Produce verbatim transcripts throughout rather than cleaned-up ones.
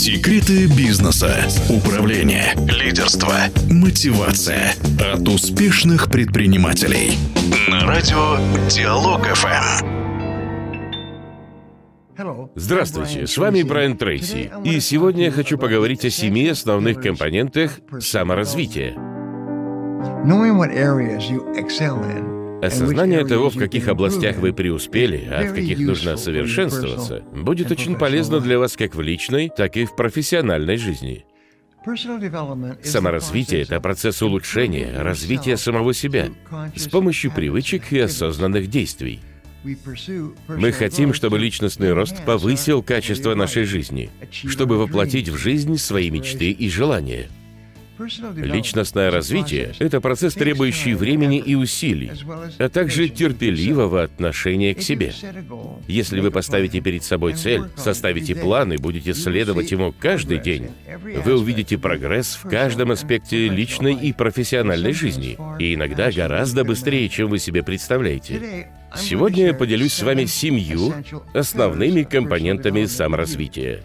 Секреты бизнеса, управления, лидерства, мотивация от успешных предпринимателей. На радио Диалог эф эм. Здравствуйте, с вами Брайан Трейси, и сегодня я хочу поговорить о семи основных компонентах саморазвития. Осознание того, в каких областях вы преуспели, а в каких нужно совершенствоваться, будет очень полезно для вас как в личной, так и в профессиональной жизни. Саморазвитие — это процесс улучшения, развития самого себя с помощью привычек и осознанных действий. Мы хотим, чтобы личностный рост повысил качество нашей жизни, чтобы воплотить в жизнь свои мечты и желания. Личностное развитие — это процесс, требующий времени и усилий, а также терпеливого отношения к себе. Если вы поставите перед собой цель, составите план и будете следовать ему каждый день, вы увидите прогресс в каждом аспекте личной и профессиональной жизни, и иногда гораздо быстрее, чем вы себе представляете. Сегодня я поделюсь с вами семью основными компонентами саморазвития.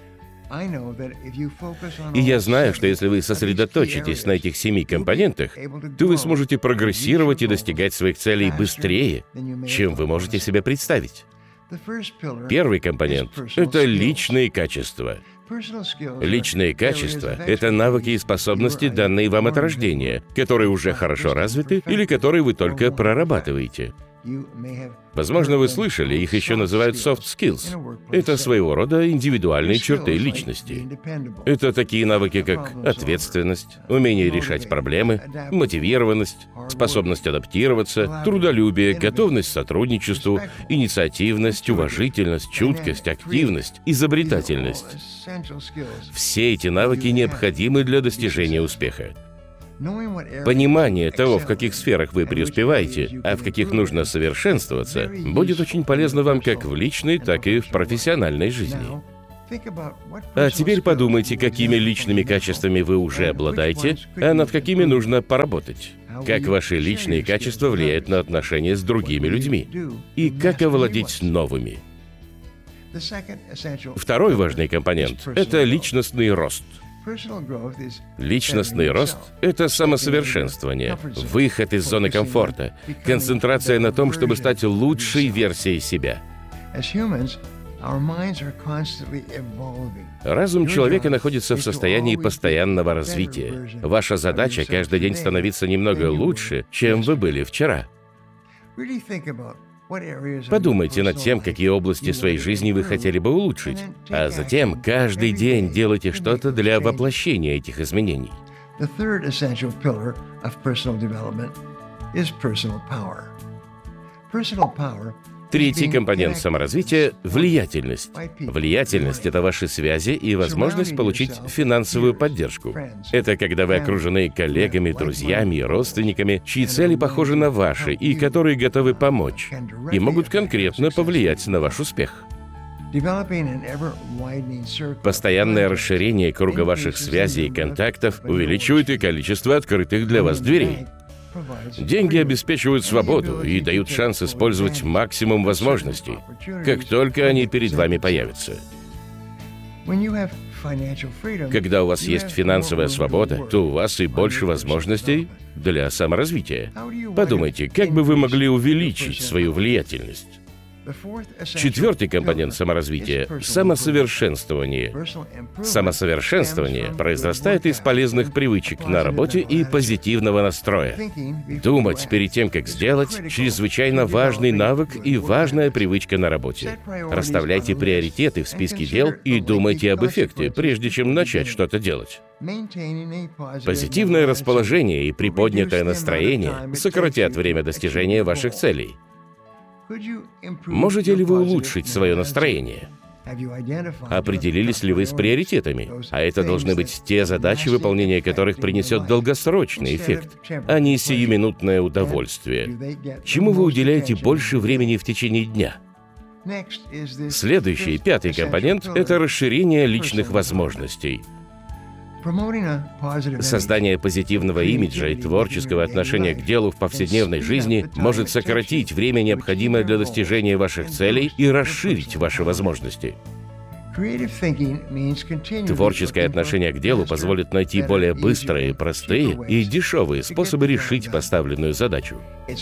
И я знаю, что если вы сосредоточитесь на этих семи компонентах, то вы сможете прогрессировать и достигать своих целей быстрее, чем вы можете себе представить. Первый компонент — это личные качества. Личные качества — это навыки и способности, данные вам от рождения, которые уже хорошо развиты или которые вы только прорабатываете. Возможно, вы слышали, их еще называют soft skills. Это своего рода индивидуальные черты личности. Это такие навыки, как ответственность, умение решать проблемы, мотивированность, способность адаптироваться, трудолюбие, готовность к сотрудничеству, инициативность, уважительность, чуткость, активность, изобретательность. Все эти навыки необходимы для достижения успеха. Понимание того, в каких сферах вы преуспеваете, а в каких нужно совершенствоваться, будет очень полезно вам как в личной, так и в профессиональной жизни. А теперь подумайте, какими личными качествами вы уже обладаете, а над какими нужно поработать. Как ваши личные качества влияют на отношения с другими людьми. И как овладеть новыми. Второй важный компонент — это личностный рост. Личностный рост — это самосовершенствование, выход из зоны комфорта, концентрация на том, чтобы стать лучшей версией себя. Разум человека находится в состоянии постоянного развития. Ваша задача — каждый день становиться немного лучше, чем вы были вчера. Подумайте над тем, какие области своей жизни вы хотели бы улучшить, а затем каждый день делайте что-то для воплощения этих изменений. Третий компонент саморазвития — влиятельность. Влиятельность — это ваши связи и возможность получить финансовую поддержку. Это когда вы окружены коллегами, друзьями и родственниками, чьи цели похожи на ваши и которые готовы помочь и могут конкретно повлиять на ваш успех. Постоянное расширение круга ваших связей и контактов увеличивает и количество открытых для вас дверей. Деньги обеспечивают свободу и дают шанс использовать максимум возможностей, как только они перед вами появятся. Когда у вас есть финансовая свобода, то у вас и больше возможностей для саморазвития. Подумайте, как бы вы могли увеличить свою влиятельность. Четвертый компонент саморазвития — самосовершенствование. Самосовершенствование произрастает из полезных привычек на работе и позитивного настроя. Думать перед тем, как сделать, чрезвычайно важный навык и важная привычка на работе. Расставляйте приоритеты в списке дел и думайте об эффекте, прежде чем начать что-то делать. Позитивное расположение и приподнятое настроение сократят время достижения ваших целей. Можете ли вы улучшить свое настроение? Определились ли вы с приоритетами? А это должны быть те задачи, выполнение которых принесет долгосрочный эффект, а не сиюминутное удовольствие. Чему вы уделяете больше времени в течение дня? Следующий, пятый компонент — это расширение личных возможностей. Создание позитивного имиджа и творческого отношения к делу в повседневной жизни может сократить время, необходимое для достижения ваших целей, и расширить ваши возможности. Творческое отношение к делу позволит найти более быстрые, простые и дешевые способы решить поставленную задачу.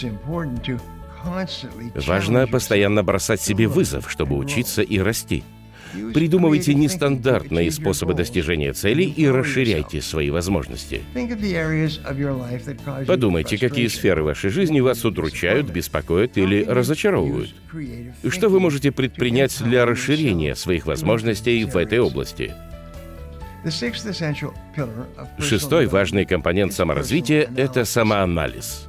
Важно постоянно бросать себе вызов, чтобы учиться и расти. Придумывайте нестандартные способы достижения целей и расширяйте свои возможности. Подумайте, какие сферы вашей жизни вас удручают, беспокоят или разочаровывают. И что вы можете предпринять для расширения своих возможностей в этой области? Шестой важный компонент саморазвития — это самоанализ.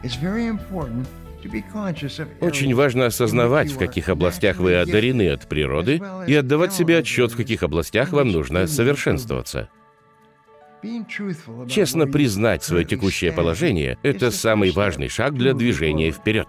Очень важно осознавать, в каких областях вы одарены от природы, и отдавать себе отчет, в каких областях вам нужно совершенствоваться. Честно признать свое текущее положение — это самый важный шаг для движения вперед.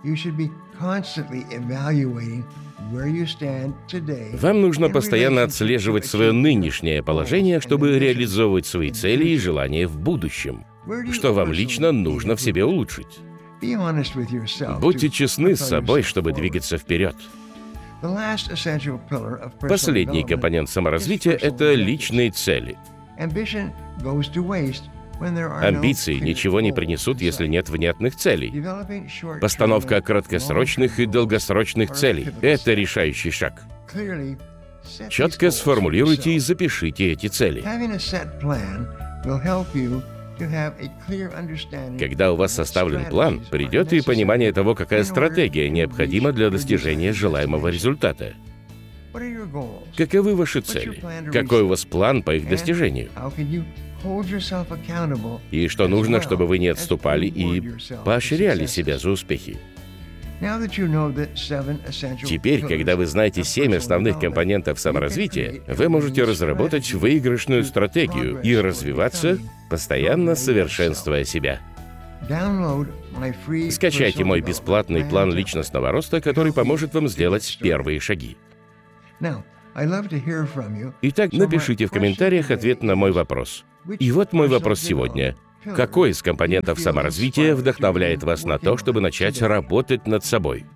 Вам нужно постоянно отслеживать свое нынешнее положение, чтобы реализовывать свои цели и желания в будущем. Что вам лично нужно в себе улучшить? Будьте честны с собой, чтобы двигаться вперед. Последний компонент саморазвития — это личные цели. Амбиции ничего не принесут, если нет внятных целей. Постановка краткосрочных и долгосрочных целей — это решающий шаг. Четко сформулируйте и запишите эти цели. Когда у вас составлен план, придет и понимание того, какая стратегия необходима для достижения желаемого результата. Каковы ваши цели? Какой у вас план по их достижению? И что нужно, чтобы вы не отступали и поощряли себя за успехи? Теперь, когда вы знаете семь основных компонентов саморазвития, вы можете разработать выигрышную стратегию и развиваться, постоянно совершенствуя себя. Скачайте мой бесплатный план личностного роста, который поможет вам сделать первые шаги. Итак, напишите в комментариях ответ на мой вопрос. И вот мой вопрос сегодня. Какой из компонентов саморазвития вдохновляет вас на то, чтобы начать работать над собой?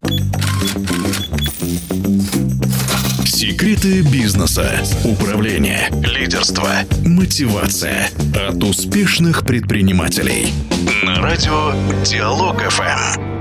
Секреты бизнеса, управления, лидерства, мотивация от успешных предпринимателей. На радио Диалог эф эм.